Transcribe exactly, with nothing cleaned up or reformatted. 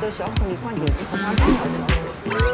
这小火力关键之后，它更要小火。